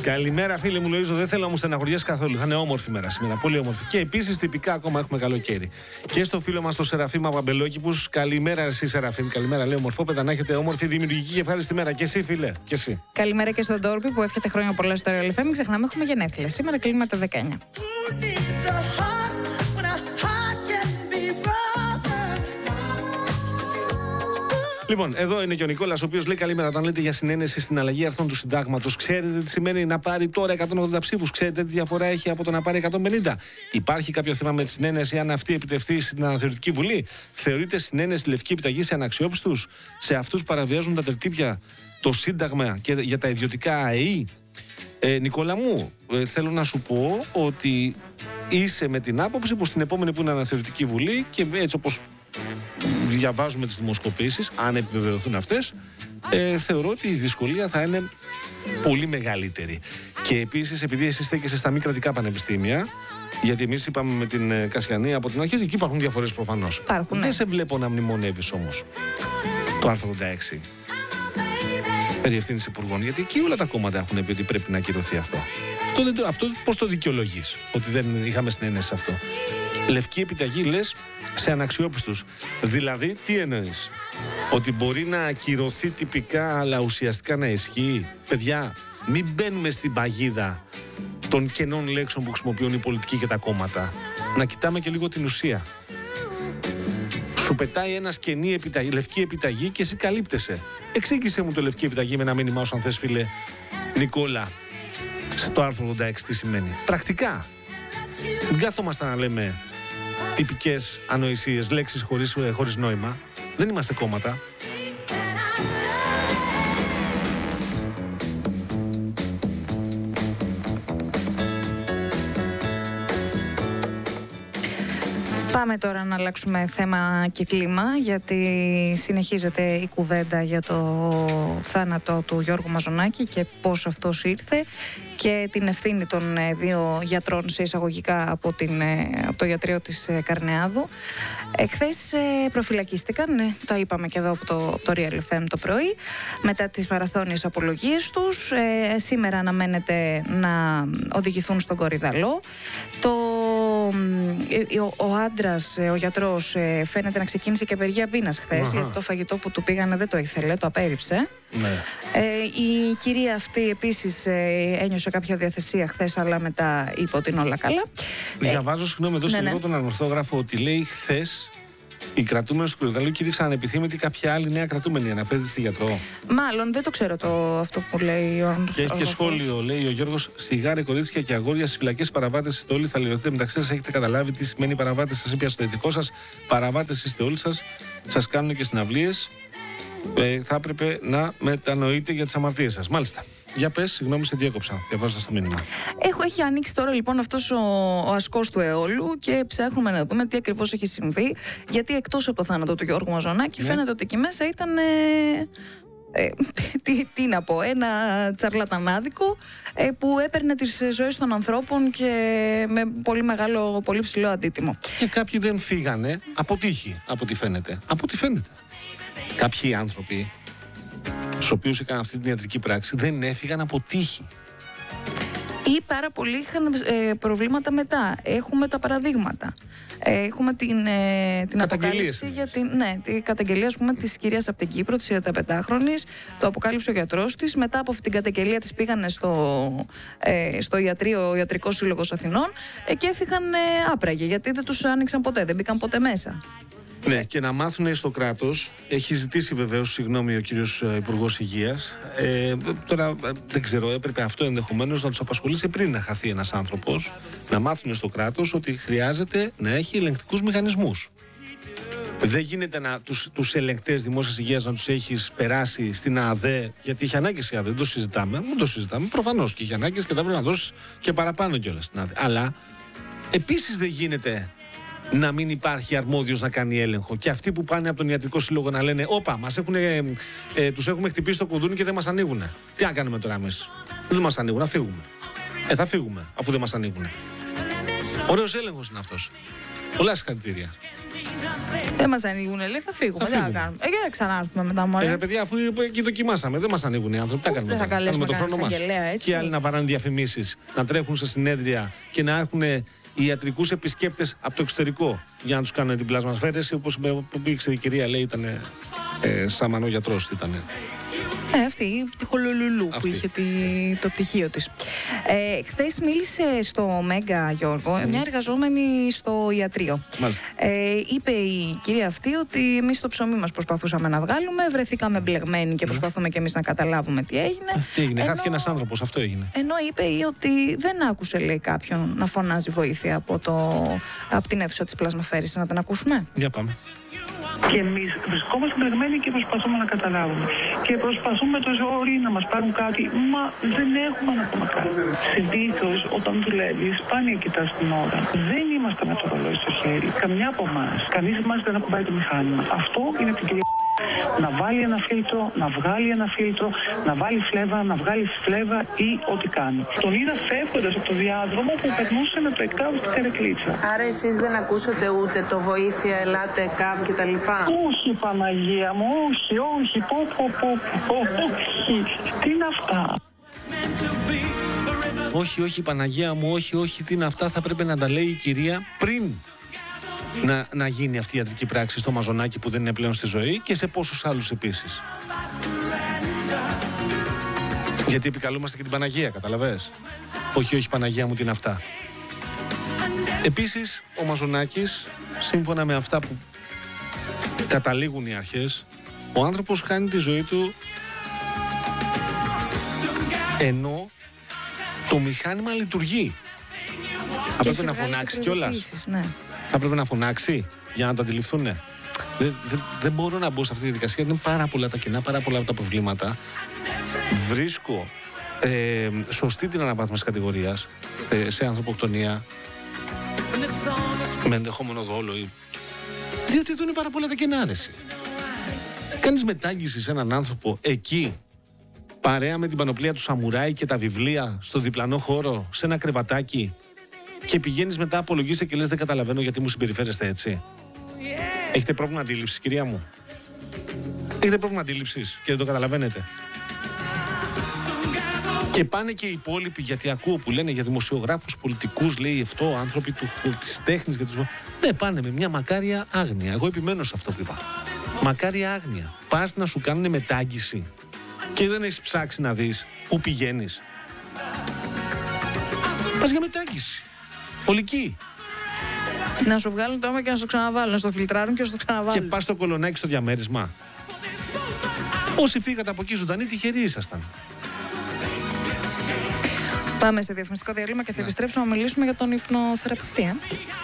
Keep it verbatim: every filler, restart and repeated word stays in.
Καλημέρα, φίλε μου Λοΐζο. Δεν θέλω να μου στεναχωριέσαι καθόλου. Θα είναι όμορφη μέρα σήμερα. Πολύ όμορφη. Και επίσης τυπικά ακόμα έχουμε καλοκαίρι. Και στο φίλο μας το Σεραφείμ Αμπελόκηπους. Καλημέρα, εσύ Σεραφείμ. Καλημέρα, λέει ομορφόπεδα. Να έχετε όμορφη, δημιουργική και ευχάριστη μέρα. Και εσύ, φίλε. Και εσύ. Καλημέρα και στον Τόρπι που εύχεται χρόνια πολλά στο Real εφ εμ. Μην ξεχνάμε, έχουμε γενέθλια. Σήμερα κλείνουμε τα δεκαεννιά. Λοιπόν, εδώ είναι και ο Νικόλας, ο οποίος λέει καλημέρα. Όταν λέτε για συνένεση στην αλλαγή αρθών του συντάγματος, ξέρετε τι σημαίνει να πάρει τώρα εκατόν ογδόντα ψήφους? Ξέρετε τι διαφορά έχει από το να πάρει εκατόν πενήντα? Υπάρχει κάποιο θέμα με τη συνένεση, αν αυτή επιτευχθεί στην Αναθεωρητική Βουλή? Θεωρείται συνένεση λευκή επιταγή σε αναξιόπιστους, σε αυτούς που παραβιάζουν τα τερτύπια, το Σύνταγμα και για τα ιδιωτικά ΑΕΗ? Ε, Νικόλα μου, ε, θέλω να σου πω ότι είσαι με την άποψη που στην επόμενη που είναι Αναθεωρητική Βουλή και έτσι όπως διαβάζουμε τις δημοσκοπήσεις, αν επιβεβαιωθούν αυτές, ε, θεωρώ ότι η δυσκολία θα είναι πολύ μεγαλύτερη. Και επίσης, επειδή εσύ στέκεσαι στα μη κρατικά πανεπιστήμια, γιατί εμείς είπαμε με την ε, Κασιανή από την αρχή ότι εκεί υπάρχουν διαφορές προφανώς. Υπάρχουν, Δεν ναι. σε βλέπω να μνημονεύεις όμως το άρθρο ογδόντα έξι περί ευθύνης υπουργών, γιατί εκεί όλα τα κόμματα έχουν πει ότι πρέπει να ακυρωθεί αυτό. Αυτό, δεν το, αυτό πώς το δικαιολογείς, ότι δεν είχαμε συνένεση σε αυτό? Λευκή επιταγή λες σε αναξιόπιστους. Δηλαδή τι εννοείς? Ότι μπορεί να ακυρωθεί τυπικά αλλά ουσιαστικά να ισχύει? Παιδιά, μην μπαίνουμε στην παγίδα των κενών λέξεων που χρησιμοποιούν οι πολιτικοί και τα κόμματα. Να κοιτάμε και λίγο την ουσία. Σου πετάει ένα κενή επιταγή, λευκή επιταγή και εσύ καλύπτεσαι. Εξήγησέ μου το λευκή επιταγή με ένα μήνυμά σου, αν θες, φίλε Νικόλα, στο άρθρο ογδόντα έξι τι σημαίνει. Πρακτικά. Μην κάθομαστε να λέμε τυπικές ανοησίες, λέξεις χωρίς, χωρίς νόημα. Δεν είμαστε κόμματα. Πάμε τώρα να αλλάξουμε θέμα και κλίμα, γιατί συνεχίζεται η κουβέντα για το θάνατο του Γιώργου Μαζονάκη και πώς αυτός ήρθε και την ευθύνη των δύο γιατρών σε εισαγωγικά από, την, από το ιατρείο της Καρνεάδου. Εχθές προφυλακίστηκαν, ναι, τα είπαμε και εδώ από το, από το Real εφ εμ το πρωί, μετά τις μαραθώνιες απολογίες τους. Ε, σήμερα αναμένεται να οδηγηθούν στον Κορυδαλό. Το, ο, ο άντρας, ο γιατρός, φαίνεται να ξεκίνησε και απεργία πείνας χθες, γιατί το φαγητό που του πήγανε δεν το ήθελε, το απέρριψε. Ναι. Ε, η κυρία αυτή επίσης ε, ένιωσε κάποια διαθεσία χθες, αλλά μετά είπε ότι είναι όλα καλά. Διαβάζω, ε, συγγνώμη, εδώ ναι, σε ναι. λίγο τον ανορθόγραφο ότι λέει χθες οι κρατούμενοι του Κορυδαλού κήρυξαν ανεπιθύμητη κάποια άλλη νέα κρατούμενη. Αναφέρεται στη γιατρό. Μάλλον δεν το ξέρω το, αυτό που λέει ο ανορθόγραφος. Και έχει και σχόλιο, λέει ο Γιώργος: σιγάρε, κορίτσια και αγόρια στις φυλακές, παραβάτες είστε όλοι. Θα λιωθείτε μεταξύ σας. Έχετε καταλάβει τι σημαίνει παραβάτες? Σας είπε στο ηθικό σας. Παραβάτες είστε όλοι σας. Σας κάνουν και συναυλίες. Ε, θα έπρεπε να μετανοείτε για τις αμαρτίες σας. Μάλιστα. Για πες, συγγνώμη, σε διέκοψα. Διαβάζω το μήνυμα. Έχω, έχει ανοίξει τώρα λοιπόν αυτός ο, ο ασκός του αιώλου και ψάχνουμε να δούμε τι ακριβώς έχει συμβεί. Γιατί εκτός από το θάνατο του Γιώργου Μαζονάκη, ναι, φαίνεται ότι εκεί μέσα ήταν. Ε, ε, τι, τι να πω, ένα τσαρλατανάδικο ε, που έπαιρνε τις ζωές των ανθρώπων και με πολύ μεγάλο, πολύ ψηλό αντίτιμο. Και κάποιοι δεν φύγανε από τύχη, από ό,τι φαίνεται. Από ό,τι φαίνεται. Κάποιοι άνθρωποι, στους οποίους έκαναν αυτή την ιατρική πράξη, δεν έφυγαν από τύχη. Ή πάρα πολλοί είχαν ε, προβλήματα μετά. Έχουμε τα παραδείγματα. Ε, έχουμε την, ε, την αποκάλυψη για την, ναι, την καταγγελία, ας πούμε, της κυρίας από την Κύπρο, της τριανταπεντάχρονης. Το αποκάλυψε ο γιατρός της. Μετά από αυτή την καταγγελία της πήγανε στο, ε, στο ιατρείο, ο Ιατρικός Σύλλογος Αθηνών ε, και έφυγαν ε, άπραγοι, γιατί δεν τους άνοιξαν ποτέ, δεν μπήκαν ποτέ μέσα. Ναι, και να μάθουν στο κράτος. Έχει ζητήσει βεβαίως συγγνώμη ο κύριος Υπουργός Υγείας. Ε, τώρα δεν ξέρω, έπρεπε αυτό ενδεχομένως να τους απασχολήσει πριν να χαθεί ένας άνθρωπος. Να μάθουν στο κράτος ότι χρειάζεται να έχει ελεγκτικούς μηχανισμούς. Δεν γίνεται να τους, τους ελεγκτές δημόσιας υγείας να τους έχεις περάσει στην ΑΔΕ, γιατί είχε ανάγκες η ΑΔΕ, δεν το συζητάμε. Δεν το συζητάμε. Προφανώς και είχε ανάγκες και θα πρέπει να δώσεις και παραπάνω κιόλας στην ΑΔΕ. Αλλά επίσης δεν γίνεται να μην υπάρχει αρμόδιος να κάνει έλεγχο. Και αυτοί που πάνε από τον Ιατρικό Σύλλογο να λένε: όπα, μας έχουν, ε, ε, τους έχουμε χτυπήσει το κουδούνι και δεν μας ανοίγουν. Τι να κάνουμε τώρα εμείς? Δεν μας ανοίγουν, να φύγουμε. Ε, θα φύγουμε, αφού δεν μας ανοίγουν. Ωραίος έλεγχος είναι αυτός. Πολλά συγχαρητήρια. Δεν μας ανοίγουν, λέει, θα φύγουμε. Δεν θα κάνουμε. Ε, για να ξανάρθουμε μετά, μωρέ. Ε, παιδιά, αφού εκεί δοκιμάσαμε, δεν μας ανοίγουν οι άνθρωποι. Τα κάνουμε. Δεν θα καλέσουμε το χρόνο μας. έτσι. Και άλλοι να βαράνε διαφημίσεις, να τρέχουν σε συνέδρια και να έχουν ιατρικούς επισκέπτες από το εξωτερικό για να τους κάνουν την πλασμασφαίρεση. Όπως ήξερε η κυρία, λέει, ήταν ε, Σαμανό γιατρός. Ήτανε. Ε, αυτή η τυχολολουλού που είχε τη, το πτυχίο της. Ε, χθες μίλησε στο Μέγκα, Γιώργο, mm. μια εργαζόμενη στο ιατρείο. Ε, είπε η κυρία αυτή ότι εμείς το ψωμί μας προσπαθούσαμε να βγάλουμε, βρεθήκαμε μπλεγμένοι και προσπαθούμε και εμείς να καταλάβουμε τι έγινε. Ε, τι έγινε, ενώ, χάθηκε ένας άνθρωπος, αυτό έγινε. Ενώ είπε ότι δεν άκουσε, λέει, κάποιον να φωνάζει βοήθεια από, το, από την αίθουσα της πλασμαφαίρεσης. Να την ακούσουμε. Για πάμε. Και εμείς βρισκόμαστε μπλεγμένοι και προσπαθούμε να καταλάβουμε. Και προσπαθούμε το ζόρι να μας πάρουν κάτι, μα δεν έχουμε να πούμε κάτι. Συνήθως, όταν δουλεύεις, σπάνια κοιτάς την ώρα. Δεν είμαστε με το ρολόι στο χέρι. Καμιά από εμάς. Κανείς μας δεν ακουμπάει το μηχάνημα. Αυτό είναι την κυρία. Να βάλει ένα φίλτρο, να βγάλει ένα φίλτρο, να βάλει φλέβα, να βγάλει φλέβα ή ό,τι κάνει. Τον είδα φεύγοντας από το διάδρομο που περνούσε με το ΕΚΑΒ στην Καρεκλίτσα. Άρα εσείς δεν ακούσατε ούτε το βοήθεια, ελάτε, ΕΚΑΒ κτλ. Όχι, Παναγία μου, όχι, όχι, πω, πω, πω, πω, όχι. Τι είναι αυτά. Όχι, όχι, Παναγία μου, όχι, όχι, τι είναι αυτά. Θα πρέπει να τα λέει η κυρία πριν να, να γίνει αυτή η ιατρική πράξη στο Μαζονάκι που δεν είναι πλέον στη ζωή και σε πόσους άλλους επίσης. Γιατί επικαλούμαστε και την Παναγία, καταλαβες. Όχι, όχι, Παναγία μου, τι είναι αυτά. Επίσης, ο Μαζονάκης, σύμφωνα με αυτά που καταλήγουν οι αρχές, ο άνθρωπος χάνει τη ζωή του ενώ το μηχάνημα λειτουργεί. Θα πρέπει να φωνάξει κιόλας. Ναι. Θα πρέπει να φωνάξει για να το αντιληφθούνε. Δεν, δεν, δεν μπορώ να μπω σε αυτή τη δικασία. Είναι πάρα πολλά τα κενά, πάρα πολλά τα προβλήματα. Βρίσκω ε, σωστή την αναβάθμιση κατηγορίας ε, σε ανθρωποκτονία με ενδεχόμενο δόλο. Διότι εδώ είναι πάρα πολλά τα κενά, αρέσει. Κάνεις μετάγγιση σε έναν άνθρωπο εκεί, παρέα με την πανοπλία του σαμουράι και τα βιβλία στο διπλανό χώρο, σε ένα κρεβατάκι, και πηγαίνεις μετά, απολογείσαι και λες δεν καταλαβαίνω γιατί μου συμπεριφέρεστε έτσι. Έχετε πρόβλημα αντίληψης, κυρία μου? Έχετε πρόβλημα αντίληψης και δεν το καταλαβαίνετε? Και πάνε και οι υπόλοιποι, γιατί ακούω που λένε για δημοσιογράφους, πολιτικούς, λέει αυτό, άνθρωποι του, της τέχνης. Και τους... Ναι, πάνε με μια μακάρια άγνοια. Εγώ επιμένω σε αυτό που είπα. Μακάρια άγνοια. Πας να σου κάνουν μετάγγιση και δεν έχεις ψάξει να δεις πού πηγαίνεις. Πας για μετάγγιση. Ολική. Να σου βγάλουν το αίμα και να σου ξαναβάλουν. Να στο φιλτράρουν και να στο ξαναβάλουν. Και πας στο κολονάκι στο διαμέρισμα. Όσοι φύγατε από εκεί ζωντανοί, τυχεροί ήσασταν. Πάμε σε διαφημιστικό διαλύμα και θα επιστρέψουμε να μιλήσουμε για τον υπνοθεραπευτή. Ε?